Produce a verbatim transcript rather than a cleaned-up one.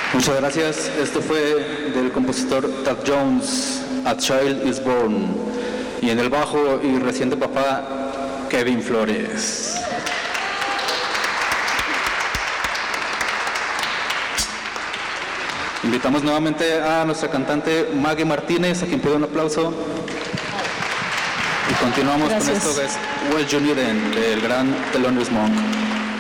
Muchas gracias. Esto fue del compositor Tad Jones, A Child is Born. Y en el bajo y reciente papá, Kevin Flores. Invitamos nuevamente a nuestra cantante Maggie Martínez, a quien pido un aplauso. Y continuamos. Gracias. Con esto que es Well You Needn't, del gran Thelonious Monk.